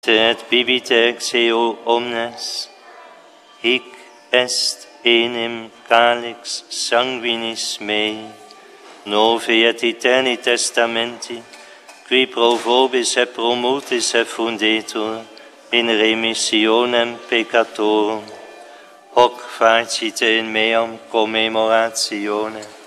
Et bibite ex eo omnes, hic est enim calix sanguinis mei, novi et eterni testamenti, qui pro vobis et pro multis effundetur in remissionem peccatorum, hoc facite in meam commemoratione.